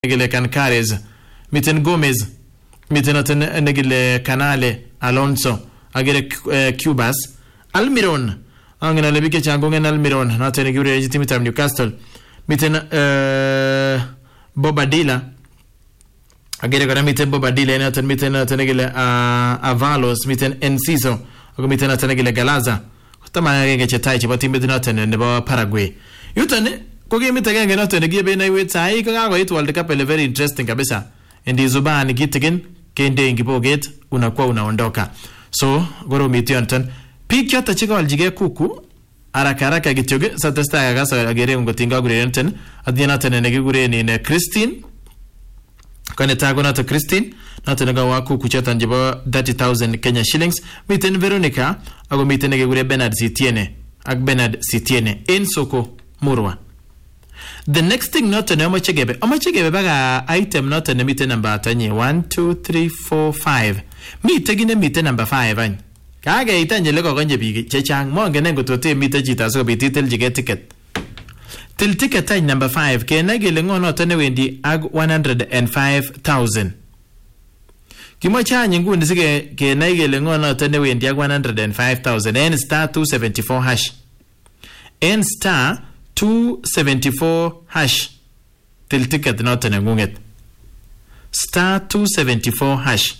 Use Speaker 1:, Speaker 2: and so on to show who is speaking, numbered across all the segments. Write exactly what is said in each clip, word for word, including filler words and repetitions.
Speaker 1: negile Cancares, miten Gomez, miten noton negile Canale, Alonso, agere uh, Cubas, Almiron, angin ale bike changongen Almiron, noton negile legitimate of Newcastle, miten uh, Bobadilla, agere kora miten Bobadilla, noton miten noton negile uh, Avalos, miten Enciso, ako miten noton negile Galaza, tama agenge chetai chebo timit noton nebo Paraguay. Yuton ko game tegenge noton negibe na iwet sai ko kakoit World Cup ile very interesting kabisa. Ndi zubani kitigin kende ingiboget unakuwa unaondoka. So goro mitionton pick yote chikoaljige kuku haraka haraka gityoge satesta agasa agere ngotinga gure nten adina tene negigure ni Christine kone tago nato Christine nato nga waku kucheta njibo thirty thousand Kenya shillings miten Veronica ago miten negigure Bernard Sitiene ak Bernard Sitiene en soko Murwa. The next thing not to omachegebe omachegebe baga item not to mite number tanye one two three four five mite gine mite number five an kage itanje lego konje bigi chechang mo ngene ngotote mite jita so bititel jige ticket til ticket tan number five ke nagele ngono to ne wendi ag one hundred five thousand kimo chanye ngundi sige ke nagele ngono to ne wendi ag one hundred five thousand and star two seventy-four hash and star two seventy-four hash til ticket not na ngunget star two seventy-four hash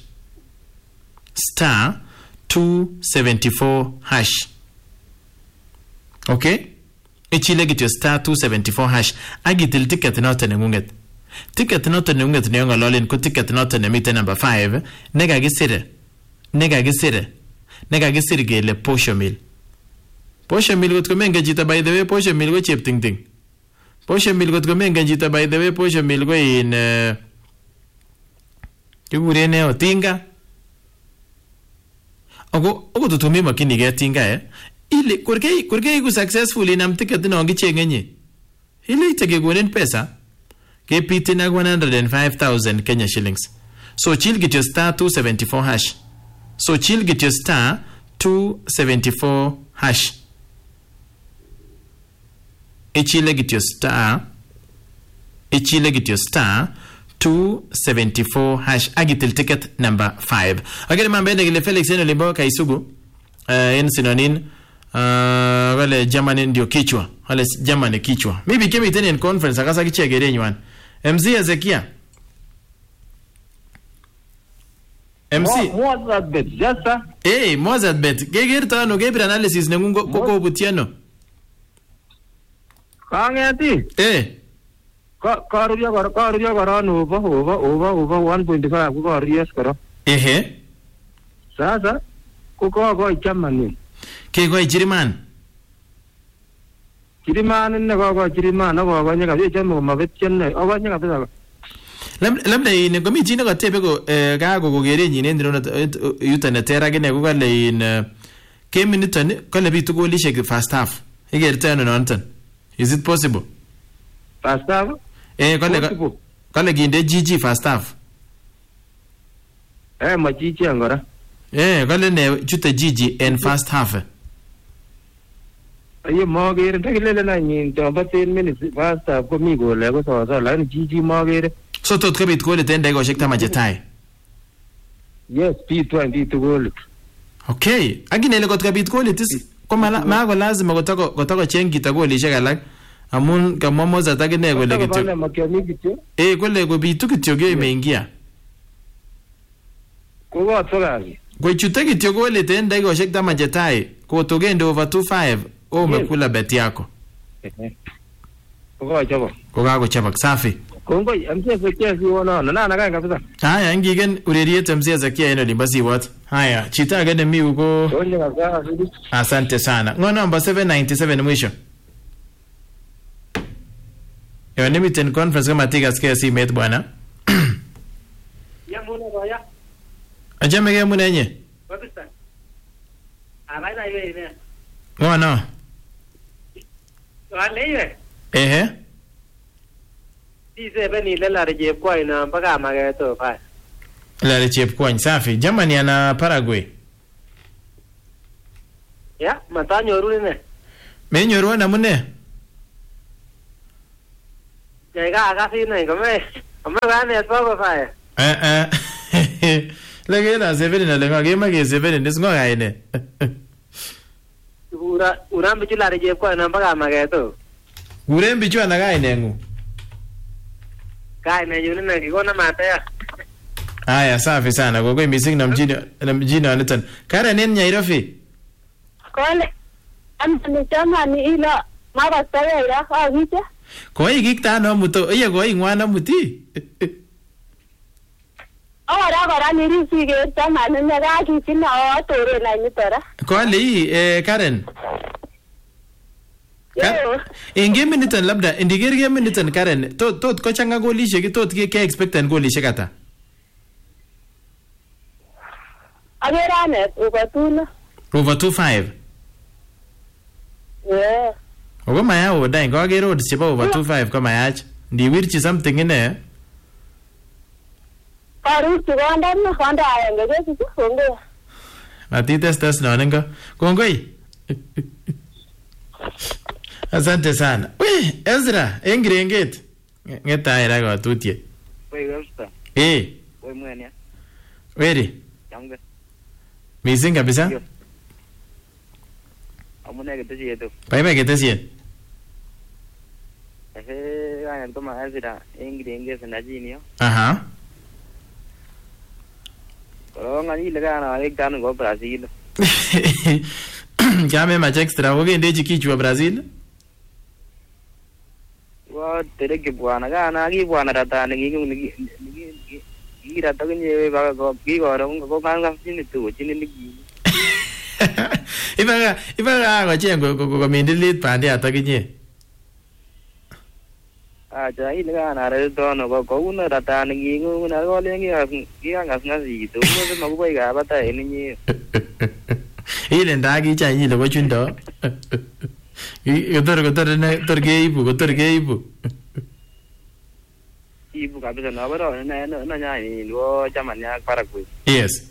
Speaker 1: star two seventy-four hash. Okay, ichile git your star two seventy-four hash agi til ticket not na ngunget ticket not na ngunget ne ngololin ko ticket not na mite number five nega gisire nega gisire nega gisire gele posho mil Posha mil got komen jita by the way posha mil go chep ting ting. Posha mil got komen jita by the way posha mil go in uh, Yugure ne otinga. Ogo ogo to tumi makini ge tinga eh. Ile kurke kurke go successfully nam ticket no ngi chengenye. Ile itege gonen pesa. Ke pitina one hundred five thousand Kenya shillings. So chill get your star two seventy-four hash. So chill get your star two seventy-four hash. Ichile get your star Ichile get your star two seventy-four hash agitil ticket number five. Agere mambende gile Felix eno limbo kaisugu uh, en sinonin uh, wale Germany ndio kichwa wale Germany kichwa maybe kemi iteni in conference akasa kichia gere nywan M C Ezekia M C
Speaker 2: Mozart bet jasa
Speaker 1: eh Mozart bet geger tano geber analysis nengungo koko butiano
Speaker 2: Kangeti
Speaker 1: eh
Speaker 2: ka karuya kar karuya karan over over over over one point five ko kariyas karo
Speaker 1: ehe
Speaker 2: sasa ko ko ko chamani
Speaker 1: ke ko jiriman
Speaker 2: jiriman ne ko ko jiriman ko ko nyaka je chamo mabet chenne o ko nyaka pesa
Speaker 1: lam lam dai ne gomi jino ka tebe ko ga go go gere nyine ndiro yutane tera gene ko kale in ke minute ko le bitu go lishe first half iger tano nonton. Is it possible?
Speaker 2: First half?
Speaker 1: Eh, kale kale ginde G G first half.
Speaker 2: Eh, ma G G angora.
Speaker 1: Eh, kale ne chute G G in first half.
Speaker 2: Ayo mogere ndagilele na nyin to ten minutes first half ko mi go le ko so so la G G mogere.
Speaker 1: So tot kabit ko le tende go shekta majetai.
Speaker 2: Yes, P twenty to goal.
Speaker 1: Okay, agine le got kabit ko le tis Koma ma ko lazima kotoko kotoko chengi tagoli shegalak amun kama moza tagine gole kityo eh gole go bitu kityo ge imeingia
Speaker 2: ko go togari
Speaker 1: go chute kityo gole tenda go shekta majetai ko togende over two five o umekula bet yako
Speaker 2: ko go chabo
Speaker 1: ko ga go chaba safi
Speaker 2: kongo amsia zakia si wona na na kanga kabisa
Speaker 1: haya ngigen ureriet amsia zakia eno limbasi what haya chita gane mi uko asante sana ngo number seven ninety-seven mwisho yo limited conference kama tiga skia si met bwana
Speaker 2: ya muna baya
Speaker 1: ajame ge muna nye
Speaker 2: pakistan abaida ile ile
Speaker 1: ngo no
Speaker 2: wale ile
Speaker 1: ehe
Speaker 2: Dice beni lela rejep kwa ina mpaka mageto fa.
Speaker 1: La rejep kwa safi. Germany ana Paraguay.
Speaker 2: Ya, matanyo runi ne.
Speaker 1: Menyo runa mune.
Speaker 2: Jaiga aga sini kame. Amagane soko kaya.
Speaker 1: Eh eh. Lagi na seven na lenga game ke seven is ngo kaine.
Speaker 2: Ura ura bichula reje kwa namba kama keto.
Speaker 1: Ure bichu ana kaine ngu.
Speaker 2: Kaine yule na kikona mataya.
Speaker 1: Haya safi sana kwa kwa missing na mjini na mjini anitan. Kara nini Nairobi?
Speaker 3: Kole amani chama ni ilo mara tawe ya kwa vita.
Speaker 1: Koi kikta no muto iye koi ngwana muti.
Speaker 3: Ora ora ni risi ke chama ni mega kina o tore na ni tora.
Speaker 1: Kole eh Karen. Inge minute labda indiger ge minute Karen to to ko changa golishe ki to ke ke expect an golishe kata.
Speaker 3: Agera net over two.
Speaker 1: Over two five.
Speaker 3: Yeah.
Speaker 1: Ogo maya o dai go ge road sipa over two five kama yach. Ndi wirchi something ine.
Speaker 3: Paru tu gonda na gonda ayenge ke tu kongo.
Speaker 1: Ati test test na nenga. Kongoi. Asante sana. We, Ezra, engrenget. Ngeta ira go tutie.
Speaker 2: We gasta.
Speaker 1: Eh.
Speaker 2: We mwenya.
Speaker 1: Weri.
Speaker 2: Yanga.
Speaker 1: Missing kabisa?
Speaker 2: Amune ke tsi yeto.
Speaker 1: Pai mai kete sien.
Speaker 2: Eh, ayan to ma azira engrenget na jini yo.
Speaker 1: Aha.
Speaker 2: Ko ngani lega na ek dan go Brazil.
Speaker 1: Kame ma extra wo gende chikichwa Brazil.
Speaker 2: Wa tere ke bwana ga na gi bwana rata ni gi ni gi gi rata ke ni ba go gi go ro go ba ga ni tu chi ni gi.
Speaker 1: Iba iba ga chengo go go mindilit pande atakinye.
Speaker 2: Ah, ja ile ga na re do no go go na rata ni gi ngu na go le gi gi ga ngas ngas gi tu mo ma go ga ba ta ni ni.
Speaker 1: Ile ndagi cha nyile go chundo. Gotor gotor ne torge ibu gotor ge ibu.
Speaker 2: Ibu ka bisa na ba ro na na nya ni lo chama nya Paraguay.
Speaker 1: Yes.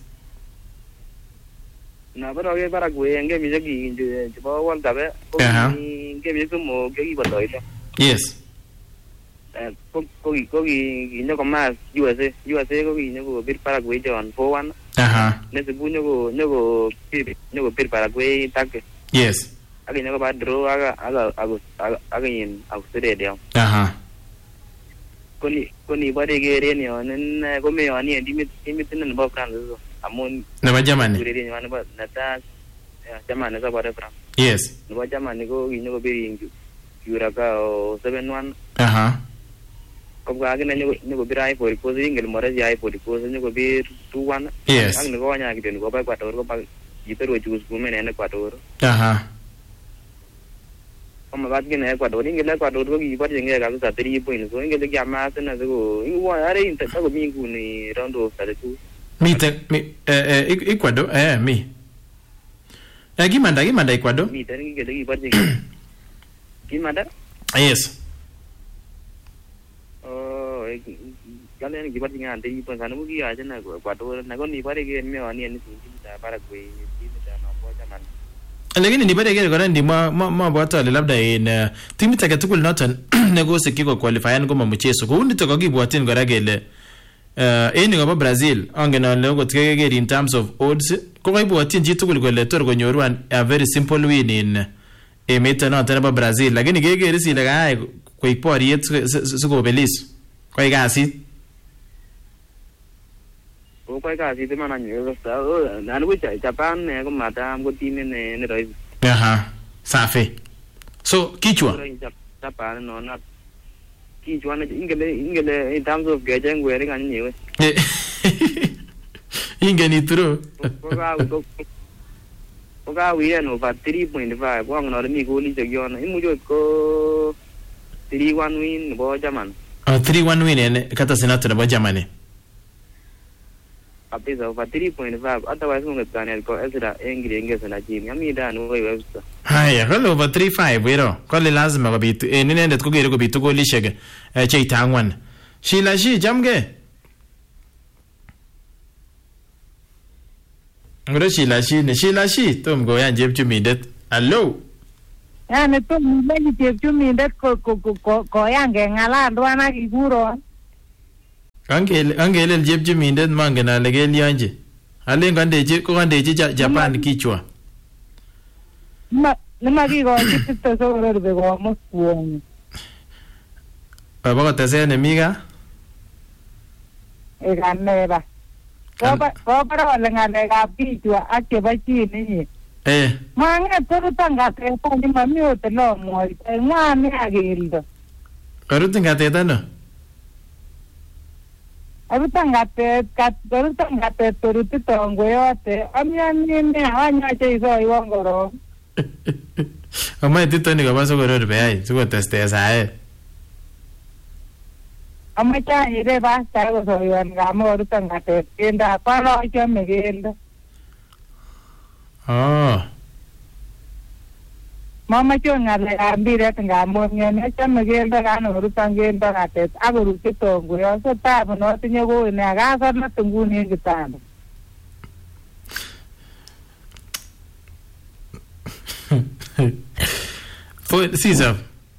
Speaker 2: Na ba ro ge Paraguay nge mi gi je je ba wal da be.
Speaker 1: Aha.
Speaker 2: Nge mi mo ge gi ba lo ito.
Speaker 1: Yes.
Speaker 2: Eh ko ko ko gi no ko mas U S A U S A ko gi no ko bir Paraguay John four one.
Speaker 1: Aha.
Speaker 2: Ne se bu no ko no ko bir no ko bir Paraguay tak.
Speaker 1: Yes.
Speaker 2: Aga no ba draw aga aga aga aga yin Australia.
Speaker 1: Aha.
Speaker 2: Koni koni ba de ge re ni on ko me on ni di mit mit ne ba France so. Amon
Speaker 1: Na ba Germany.
Speaker 2: re ni on ba na ta Germany sa ba de France.
Speaker 1: Yes.
Speaker 2: No ba Germany ko gi no ko bir yura ka seven one.
Speaker 1: Aha.
Speaker 2: Ko ga ga ne ne ko bir ai for ko ingel more ji ai for ko ne ko bir two one.
Speaker 1: Yes.
Speaker 2: Ang ne ko nya gi den ko ba Ecuador ko ba yitero juice ko me ne Ecuador.
Speaker 1: Aha.
Speaker 2: Oma bat gi ne Ecuador ingel Ecuador ko gi ba de nge ga sa three point so ingel gi ama sa na ko ingu wa are inta ko mi ku ni round of sa tu.
Speaker 1: Mi te mi eh eh Ecuador eh mi. Eh gimanda gimanda Ecuador?
Speaker 2: Mi te ngi gi ba de gi manda.
Speaker 1: Yes.
Speaker 2: Oh, kalian gi ba de ngan three point sana mu gi a na Ecuador na ko ni ba de ge me wa ni ni si ta Paraguay ni ta na bo jaman.
Speaker 1: Lakini nipate kile kwa ndi ma ma bwata le labda in timu take tukul noton nego sekiko qualify ngoma mchezo ko undi to gibwatin ngora gele eh eni ngoba Brazil angena lego tikege in terms of odds ko gibwatin ji tukul gole tor go nyoru a very simple win in e meta no tena Brazil lakini gege risi le ga ko ipori yet sugo belis ko igasi
Speaker 2: Ko kai ka si te mana nyo sa na no cha Japan ne ko mata ko team ne ne roi.
Speaker 1: Aha. Safi. So kichwa.
Speaker 2: Japan no na kichwa ne ingele ingele in terms of gajang we ringa ni we.
Speaker 1: Ingeni tro.
Speaker 2: Ko ga ko ko ga we no ba three point five ko ngno mi ko li jagyo na imu jo ko three one win bo Jaman.
Speaker 1: Ah three one win ne kata senato na bo Germany.
Speaker 2: Apisa over three point five otherwise mo ngani ko Ezra engri engesa na jini ami da no we websa.
Speaker 1: Haya kalo over three five wero kale lazima kabitu eh nini ndio tukogere kubitu ko lishege eh chaitangwan shila shi jamge ngoro shila shi ne shila shi tom go yan jeb chumindet allo
Speaker 4: yani tom mimi jeb chumindet ko ko ko ko yange ngala ndwana kiguro
Speaker 1: Angel angel chepchumindet mangen ale kelionje. Alen kandechi ko kandechi Japan kichwa.
Speaker 4: Ma nema kikochi tito sokororbe komut kwonyi.
Speaker 1: Baba kotesen emiga?
Speaker 4: Ekaneba. Koba koba wale ngalekab kichwa ak chebo chi ninyi.
Speaker 1: Eh.
Speaker 4: Manget korutan katet ni mami otelo moi. Ngwani akeldo.
Speaker 1: Korutin katet ano?
Speaker 4: Arutan katet kat korutan katet korutito ngoyote. Amiani ne anyache iso iwon korong.
Speaker 1: Amae tito ni koba sokororbe ai sikoteste saet.
Speaker 4: Amache anyire pasta kosoiwan ngamu korutan katet kendo apalo chome kendo.
Speaker 1: Oh.
Speaker 4: Mamache ngalekab mbiret ngamu ngene achome kendo kano korutan kendo katet ak korutito ngoyo so tabu notinye koine akasarlat nguni en kitanda.
Speaker 1: Fo Caesar.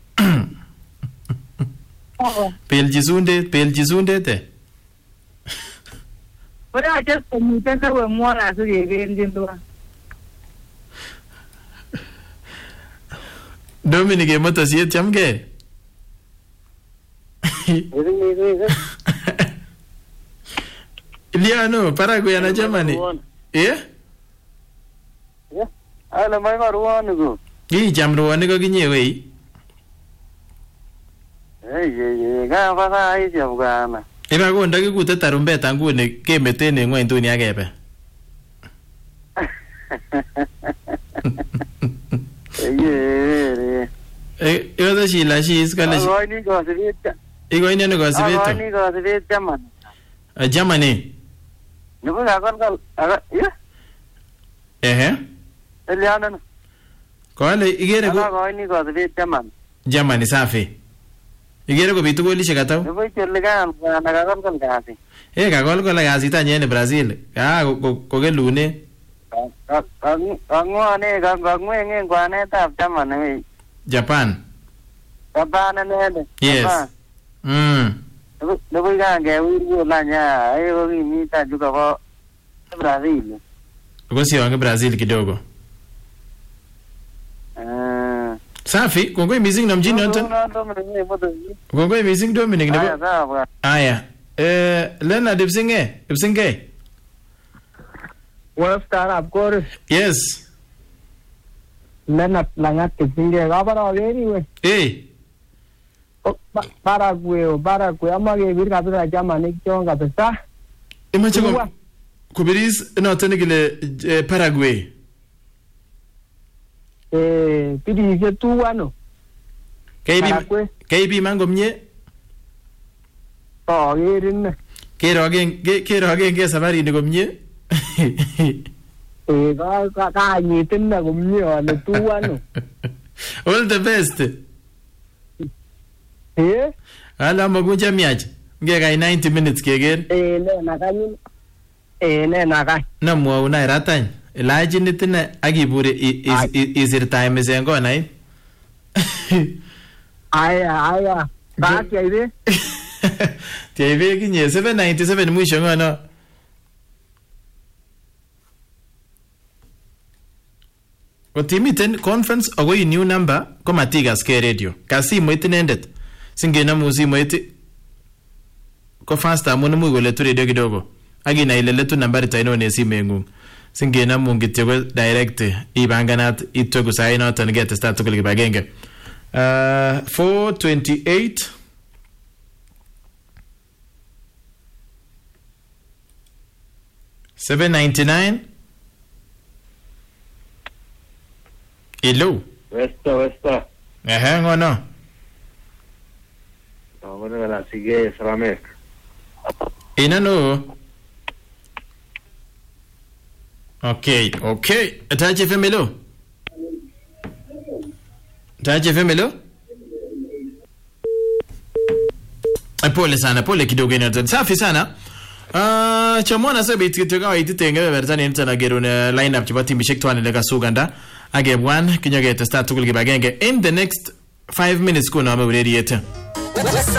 Speaker 4: Oh.
Speaker 1: Pelji sundet, pelji sundet eh.
Speaker 4: Ora just komiten kowe mwona sikekenjin tuan.
Speaker 1: Dominic emotosiet chamgee. Iliano Paraguay na Germany. Eh?
Speaker 2: Yeah. Ala mai maruani go.
Speaker 1: Gi jamruani ko kinye wei.
Speaker 2: Eh ye ye ga fa sa ai jam gana.
Speaker 1: Iba ko ndaki kute tarumbeta ngune kemeten en ngweny tuni akebe.
Speaker 2: Ye.
Speaker 1: Eh, yo shila shi iskale shi.
Speaker 2: Ai ni go sibita.
Speaker 1: Iko ine ko sibeto.
Speaker 2: Ai ni go sibita Germany.
Speaker 1: A Germany.
Speaker 2: Nuko ga kon kal aga ya.
Speaker 1: Eh.
Speaker 2: Eliana.
Speaker 1: Ko ale igere ko
Speaker 2: Ai ni go sibita Germany.
Speaker 1: Germany safi. Igere ko bitu golishek atau?
Speaker 2: Nuko chelegan na ga kon kal kasi.
Speaker 1: Eh ka gol ko la gasita nyene Brazil. Ah ko ko gelune.
Speaker 2: Angwane gangwenge ngwane tap Germany.
Speaker 1: Japan.
Speaker 2: Japan ne.
Speaker 1: Yes. Mm.
Speaker 2: Nuko ga ge wi la nya ai ko ni ta juga ko Brazil.
Speaker 1: Ko sio ange Brazil kidogo.
Speaker 2: Eh.
Speaker 1: Safi, kongoi missing namjini Anton. Kongoi missing Dominic nebo. Aya. Eh Leonard Ipsinge, Ipsinge.
Speaker 4: Wolf Arab Kor.
Speaker 1: Yes.
Speaker 4: Leonard Langat Ipsinge kabara geri.
Speaker 1: Eh.
Speaker 4: Paraguay, Paraguay amage bir kabira Germany chon kabisa.
Speaker 1: Imache ko kubiris noton kile Paraguay.
Speaker 4: Eh, pidi ke tu ano.
Speaker 1: K B K B mangomnye.
Speaker 4: Oh, gerin.
Speaker 1: Kero again, kero again ke safari ni komnye.
Speaker 4: Eh, ka ka ka nyitin na komnye ano tu ano.
Speaker 1: All the best.
Speaker 4: Eh?
Speaker 1: Ala magunja miaje. Nge kai ninety minutes keger.
Speaker 4: Eh, ne na kanyin. Eh, ne na kai.
Speaker 1: Na mwa una ratany. Ilaji nitine akibure isir time zengo nai.
Speaker 4: Aya, aya. Ba kia ibe?
Speaker 1: Tia ibe kinye seven ninety-seven mwisho ngono. Kotimiten conference ako i new number ko matigas ke radio. Kasi mo itinendet. Singena musi mo iti ko faster mo namu gole tu radio kidogo. Agina ilele tu nambari taino ne simengu. Singena mungityo ko direct ibanganat ito ko sa ino tan get start to kibagenge. Uh four twenty-eight seven ninety-nine. Hello.
Speaker 2: Westa westa.
Speaker 1: Eh ngono.
Speaker 2: Ngono la sige Sramek.
Speaker 1: Inano. Okay, okay. Taje femelo. Taje femelo. Pole sana, pole kidogo ina. Safi sana. Ah, chamona sabe ititoka ititenge berzani ntsana geruna lineup chapa team shek twane lega suganda. Age one kinyoge testa tukul gibagenge in the next five minutes kuna ma uredi yeta.